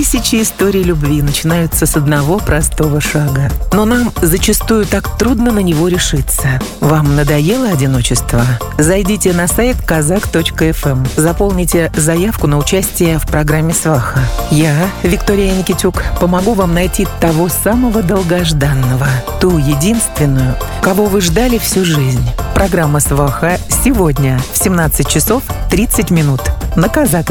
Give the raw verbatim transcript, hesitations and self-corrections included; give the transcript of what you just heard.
Тысячи историй любви начинаются с одного простого шага. Но нам зачастую так трудно на него решиться. Вам надоело одиночество? Зайдите на сайт казак точка эф эм. Заполните заявку на участие в программе «Сваха». Я, Виктория Никитюк, помогу вам найти того самого долгожданного, ту единственную, кого вы ждали всю жизнь. Программа «Сваха» сегодня в семнадцать часов тридцать минут на Казак.